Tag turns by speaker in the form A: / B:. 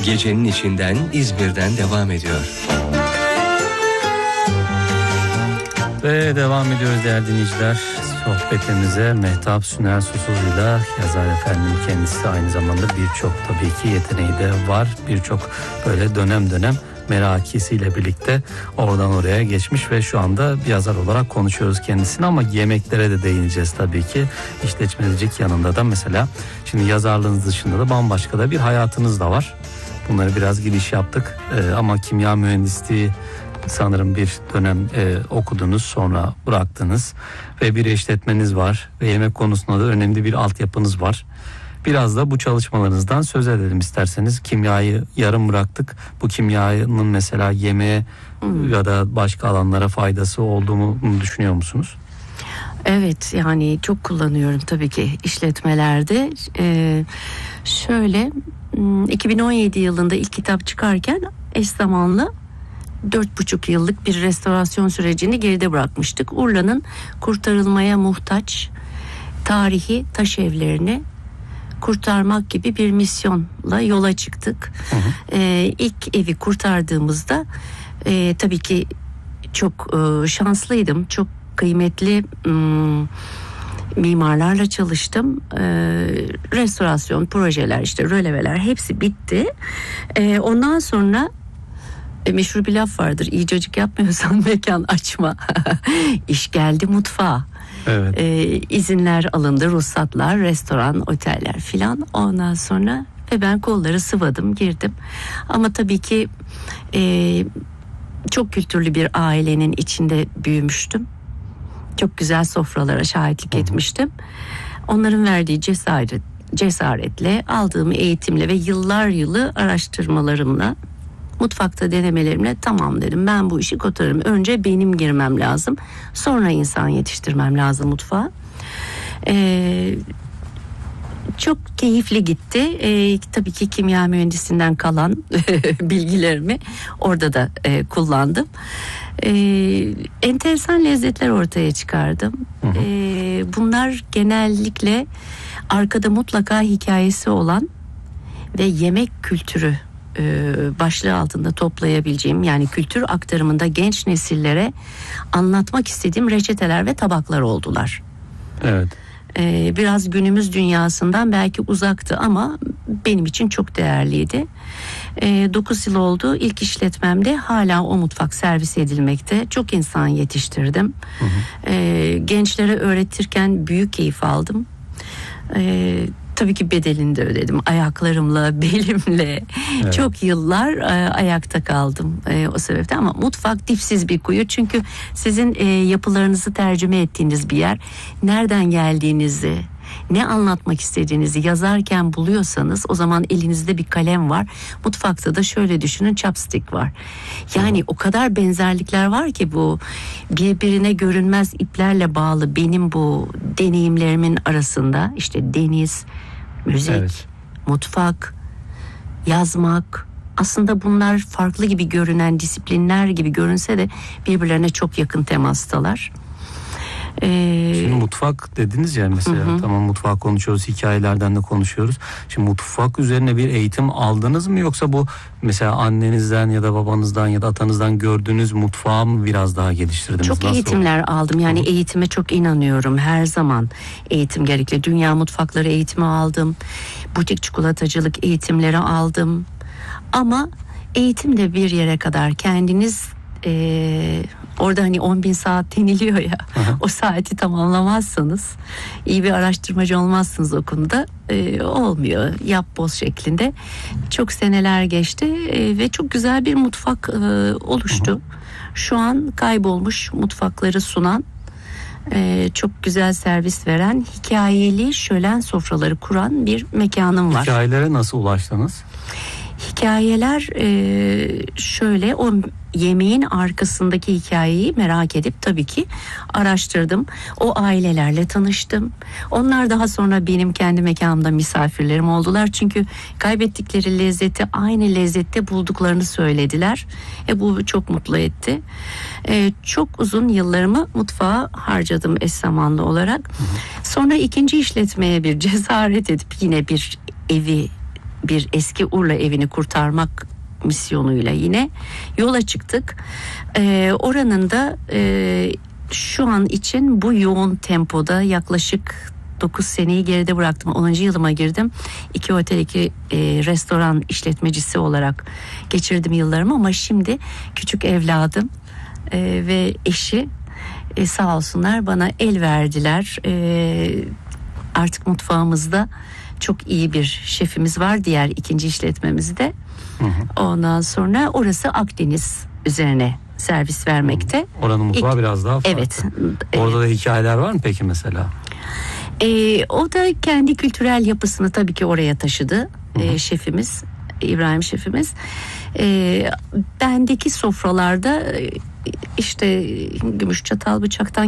A: Gecenin içinden İzmir'den devam ediyor.
B: Ve devam ediyoruz değerli dinleyiciler. Sohbetimize Mehtap Süner Susuz'uyla, yazar efendim kendisi, aynı zamanda birçok tabii ki yeteneği de var. Birçok böyle dönem dönem merakisiyle birlikte oradan oraya geçmiş ve şu anda bir yazar olarak konuşuyoruz kendisini, ama yemeklere de değineceğiz tabii ki. İşletmecilik yanında da mesela şimdi yazarlığınız dışında da bambaşka da bir hayatınız da var. Bunları biraz giriş yaptık ama kimya mühendisliği sanırım bir dönem okudunuz, sonra bıraktınız ve bir işletmeniz var ve yemek konusunda da önemli bir altyapınız var. Biraz da bu çalışmalarınızdan söz edelim isterseniz. Kimyayı yarım bıraktık. Bu kimyanın mesela yemeğe ya da başka alanlara faydası olduğunu düşünüyor musunuz?
C: Evet, yani çok kullanıyorum tabii ki işletmelerde. Şöyle 2017 yılında ilk kitap çıkarken eş zamanlı 4,5 yıllık bir restorasyon sürecini geride bırakmıştık. Urla'nın kurtarılmaya muhtaç tarihi taş evlerini kurtarmak gibi bir misyonla yola çıktık. İlk evi kurtardığımızda tabii ki çok şanslıydım. Çok kıymetli mimarlarla çalıştım. Restorasyon projeler, işte röleveler hepsi bitti. Ondan sonra meşhur bir laf vardır: İyi cacık yapmıyorsan mekan açma. İş geldi mutfağa.
B: Evet.
C: İzinler alındı, ruhsatlar, restoran, oteller filan. Ondan sonra ve ben kolları sıvadım, girdim. Ama tabii ki çok kültürlü bir ailenin içinde büyümüştüm. Çok güzel sofralara şahitlik etmiştim. Onların verdiği cesaretle, aldığım eğitimle ve yıllar yılı araştırmalarımla, mutfakta denemelerimle tamam dedim, ben bu işi kotarırım. Önce benim girmem lazım, sonra insan yetiştirmem lazım mutfağa. Çok keyifli gitti. Tabii ki kimya mühendisinden kalan bilgilerimi orada da kullandım. Enteresan lezzetler ortaya çıkardım. Bunlar genellikle arkada mutlaka hikayesi olan ve yemek kültürü başlığı altında toplayabileceğim, yani kültür aktarımında genç nesillere anlatmak istediğim reçeteler ve tabaklar oldular.
B: Evet.
C: Biraz günümüz dünyasından belki uzaktı ama benim için çok değerliydi. 9 yıl oldu. İlk işletmemde hala o mutfak servis edilmekte. Çok insan yetiştirdim. Gençlere öğretirken büyük keyif aldım. Tabii ki bedelini de ödedim. Ayaklarımla, belimle. Evet. Çok yıllar ayakta kaldım o sebepten. Ama mutfak dipsiz bir kuyu. Çünkü sizin yapılarınızı tercüme ettiğiniz bir yer. Nereden geldiğinizi, ne anlatmak istediğinizi yazarken buluyorsanız, o zaman elinizde bir kalem var. Mutfakta da şöyle düşünün, chopstick var. Yani o kadar benzerlikler var ki, bu birbirine görünmez iplerle bağlı benim bu deneyimlerimin arasında. İşte deniz, müzik, evet, mutfak, yazmak. Aslında bunlar farklı gibi görünen disiplinler gibi görünse de birbirlerine çok yakın temastalar.
B: Şimdi mutfak dediniz ya mesela, tamam, mutfak konuşuyoruz, hikayelerden de konuşuyoruz. Şimdi mutfak üzerine bir eğitim aldınız mı, yoksa bu mesela annenizden ya da babanızdan ya da atanızdan gördüğünüz mutfağı mı biraz daha geliştirdiniz?
C: Çok eğitimler aldım, yani eğitime çok inanıyorum, her zaman eğitim gerekli. Dünya mutfakları eğitimi aldım, butik çikolatacılık eğitimleri aldım, ama eğitim de bir yere kadar. Kendiniz orada hani 10.000 saat deniliyor ya, o saati tamamlamazsanız, iyi bir araştırmacı olmazsınız o konuda, olmuyor, yap boz şeklinde. Çok seneler geçti ve çok güzel bir mutfak oluştu. Şu an kaybolmuş mutfakları sunan, çok güzel servis veren, hikayeli şölen sofraları kuran bir mekanım var.
B: Hikayelere nasıl ulaştınız?
C: Hikayeler şöyle, o yemeğin arkasındaki hikayeyi merak edip tabii ki araştırdım. O ailelerle tanıştım. Onlar daha sonra benim kendi mekanımda misafirlerim oldular. Çünkü kaybettikleri lezzeti aynı lezzette bulduklarını söylediler. Bu çok mutlu etti. Çok uzun yıllarımı mutfağa harcadım eş zamanlı olarak. Sonra ikinci işletmeye bir cesaret edip yine bir evi bir eski Urla evini kurtarmak misyonuyla yine yola çıktık. Oranın da şu an için bu yoğun tempoda yaklaşık 9 seneyi geride bıraktım. 10. yılıma girdim. 2 otel, 2 restoran işletmecisi olarak geçirdim yıllarımı, ama şimdi küçük evladım ve eşi sağ olsunlar bana el verdiler. Artık mutfağımızda çok iyi bir şefimiz var, diğer ikinci işletmemizde. Ondan sonra orası Akdeniz üzerine servis vermekte.
B: Oranın mutfağı biraz daha farklı.
C: Evet.
B: Orada da hikayeler var mı peki mesela?
C: O da kendi kültürel yapısını tabii ki oraya taşıdı. Şefimiz, İbrahim şefimiz. Bendeki sofralarda işte gümüş çatal bıçaktan